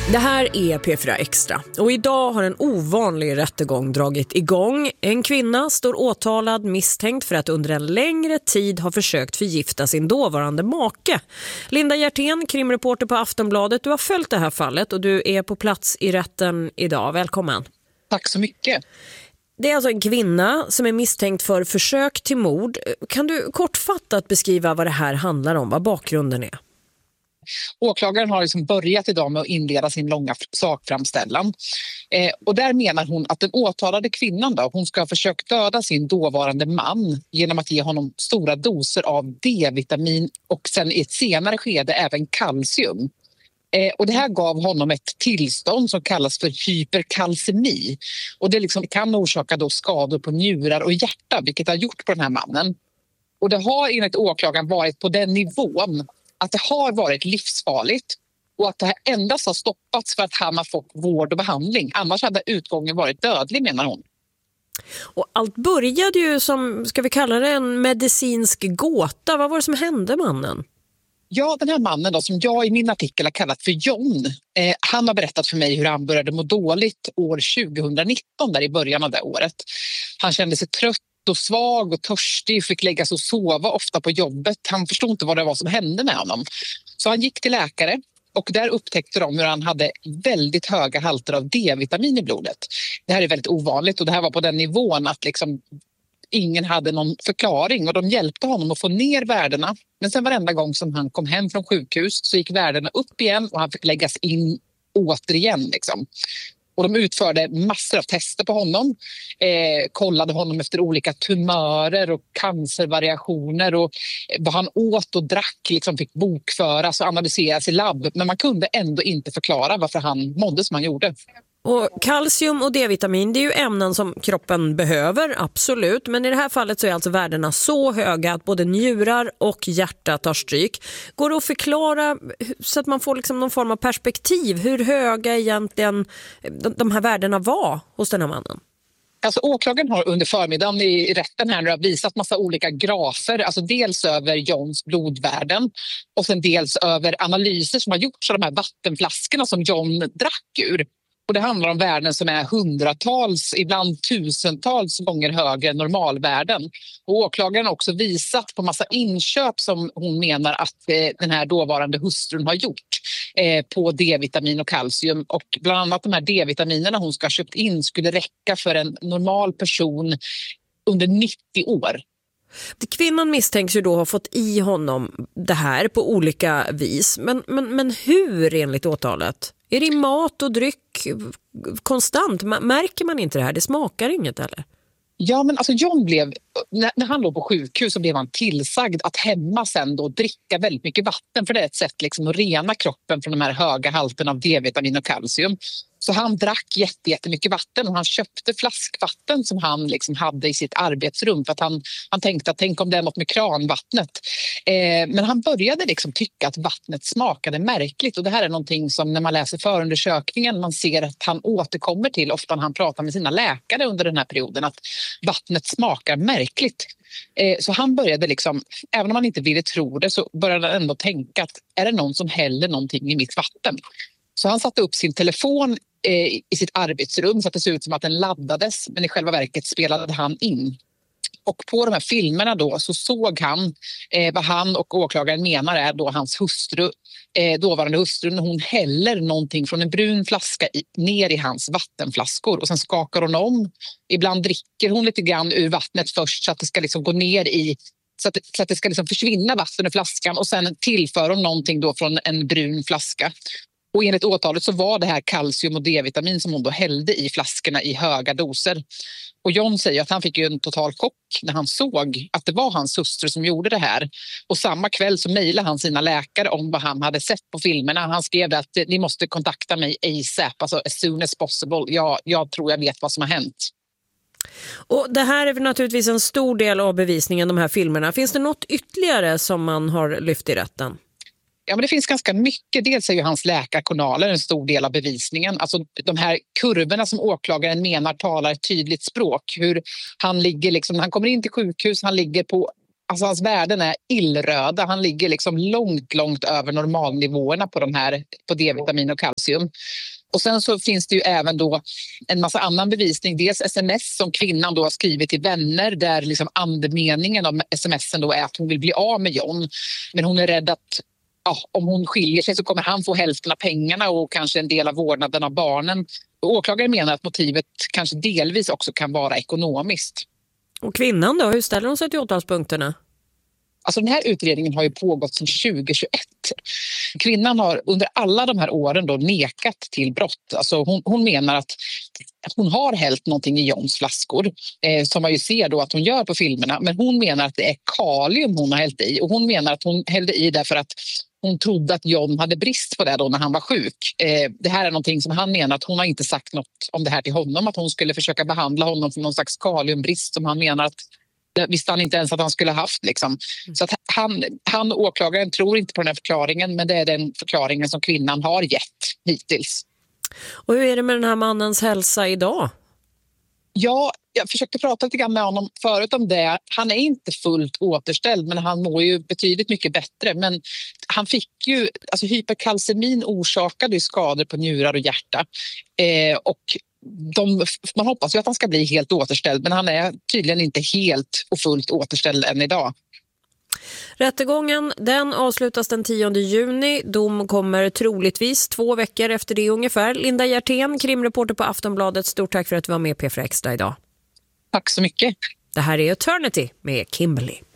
Det här är P4 Extra och idag har en ovanlig rättegång dragit igång. En kvinna står åtalad misstänkt för att under en längre tid ha försökt förgifta sin dåvarande make. Linda Hjertén, krimreporter på Aftonbladet, du har följt det här fallet och du är på plats i rätten idag. Välkommen. Tack så mycket. Det är alltså en kvinna som är misstänkt för försök till mord. Kan du kortfattat beskriva vad det här handlar om, vad bakgrunden är? Åklagaren har börjat idag med att inleda sin långa sakframställan. Och där menar hon att den åtalade kvinnan hon ska ha försökt döda sin dåvarande man genom att ge honom stora doser av D-vitamin och sen i ett senare skede även kalcium. Och det här gav honom ett tillstånd som kallas för hyperkalcemi. Och det kan orsaka skador på njurar och hjärta, vilket har gjort på den här mannen. Och det har enligt åklagaren varit på den nivån att det har varit livsfarligt och att det här endast har stoppats för att han har fått vård och behandling. Annars hade utgången varit dödlig, menar hon. Och allt började ju som, ska vi kalla det, en medicinsk gåta. Vad var det som hände mannen? Ja, den här mannen som jag i min artikel har kallat för John, han har berättat för mig hur han började må dåligt år 2019, där i början av det året. Han kände sig trött och svag och törstig, fick lägga sig och sova ofta på jobbet. Han förstod inte vad det var som hände med honom. Så han gick till läkare och där upptäckte de hur han hade väldigt höga halter av D-vitamin i blodet. Det här är väldigt ovanligt och det här var på den nivån att ingen hade någon förklaring och de hjälpte honom att få ner värdena. Men sen varenda gång som han kom hem från sjukhus så gick värdena upp igen och han fick läggas in återigen. Och de utförde massor av tester på honom, kollade honom efter olika tumörer och cancervariationer och vad han åt och drack fick bokföras och analyseras i labb. Men man kunde ändå inte förklara varför han mådde som han gjorde. Och kalcium och D-vitamin, det är ju ämnen som kroppen behöver, absolut. Men i det här fallet så är alltså värdena så höga att både njurar och hjärta tar stryk. Går det att förklara så att man får någon form av perspektiv hur höga egentligen de här värdena var hos den här mannen? Åklagaren har under förmiddagen i rätten här nu visat massa olika grafer, dels över Johns blodvärden och sen dels över analyser som har gjorts av de här vattenflaskorna som John drack ur. Och det handlar om värden som är hundratals, ibland tusentals gånger högre än normalvärden. Och åklagaren har också visat på massa inköp som hon menar att den här dåvarande hustrun har gjort på D-vitamin och kalcium. Och bland annat de här D-vitaminerna hon ska ha köpt in skulle räcka för en normal person under 90 år. Kvinnan misstänks ju då ha fått i honom det här på olika vis. Men hur enligt åtalet? Är det mat och dryck konstant? Märker man inte det här? Det smakar inget eller? Ja, men John blev, när han låg på sjukhus så blev han tillsagd att hemma sen dricka väldigt mycket vatten. För det är ett sätt att rena kroppen från de här höga halterna av D-vitamin och kalcium. Så han drack jättemycket vatten och han köpte flaskvatten som han hade i sitt arbetsrum för att han tänkte att tänk om det är något med kranvattnet. Men han började tycka att vattnet smakade märkligt och det här är någonting som när man läser förundersökningen man ser att han återkommer till ofta när han pratar med sina läkare under den här perioden att vattnet smakar märkligt. Så han började även om han inte ville tro det så började han ändå tänka att är det någon som häller någonting i mitt vatten? Så han satte upp sin telefon i sitt arbetsrum så att det såg ut som att den laddades men i själva verket spelade han in. Och på de här filmerna så såg han vad han och åklagaren menar är hans hustru, dåvarande hustru, när hon häller någonting från en brun flaska ner i hans vattenflaskor och sen skakar hon om. Ibland dricker hon lite grann ur vattnet först så att det ska gå ner i så att det ska försvinna vatten ur flaskan och sen tillför hon någonting från en brun flaska. Och enligt åtalet så var det här kalcium och D-vitamin som hon hällde i flaskorna i höga doser. Och John säger att han fick ju en total chock när han såg att det var hans hustru som gjorde det här. Och samma kväll så mejlade han sina läkare om vad han hade sett på filmerna. Han skrev att ni måste kontakta mig ASAP, alltså as soon as possible. Jag tror jag vet vad som har hänt. Och det här är naturligtvis en stor del av bevisningen, de här filmerna. Finns det något ytterligare som man har lyft i rätten? Ja, men det finns ganska mycket. Dels är ju hans läkarjournaler en stor del av bevisningen. De här kurvorna som åklagaren menar talar ett tydligt språk. Hur han ligger han kommer in till sjukhus, han ligger på Alltså hans värden är illröda. Han ligger liksom långt över normalnivåerna på D-vitamin och kalcium. Och sen så finns det ju även då en massa annan bevisning. Dels sms som kvinnan då har skrivit till vänner där liksom andemeningen av smsen då är att hon vill bli av med John. Men hon är rädd att om hon skiljer sig så kommer han få hälften av pengarna och kanske en del av vårdnaden av barnen. Och åklagaren menar att motivet kanske delvis också kan vara ekonomiskt. Och kvinnan då, hur ställer hon sig till åtalspunkterna? Alltså den här utredningen har ju pågått sedan 2021. Kvinnan har under alla de här åren då nekat till brott. Alltså hon menar att hon har hällt någonting i Johns flaskor som man ju ser då att hon gör på filmerna. Men hon menar att det är kalium hon har hällt i. Och hon menar att hon hällde i därför att hon trodde att John hade brist på det då när han var sjuk. Det här är någonting som han menar att hon har inte sagt något om det här till honom. Att hon skulle försöka behandla honom för någon slags kaliumbrist som han menar att det visste han inte ens att han skulle ha haft. Liksom. Så att han åklagaren tror inte på den här förklaringen, men det är den förklaringen som kvinnan har gett hittills. Och hur är det med den här mannens hälsa idag? Ja, jag försökte prata lite grann med honom förut om det. Han är inte fullt återställd, men han mår ju betydligt mycket bättre. Men han fick ju, alltså hyperkalcemin orsakade ju skador på njurar och hjärta. Och man hoppas ju att han ska bli helt återställd, men han är tydligen inte helt och fullt återställd än idag. Rättegången den avslutas den 10 juni. Dom kommer troligtvis 2 veckor efter det ungefär. Linda Hjertén, krimreporter på Aftonbladet. Stort tack för att du var med P4 Extra idag. Tack så mycket. Det här är Eternity med Kimberly.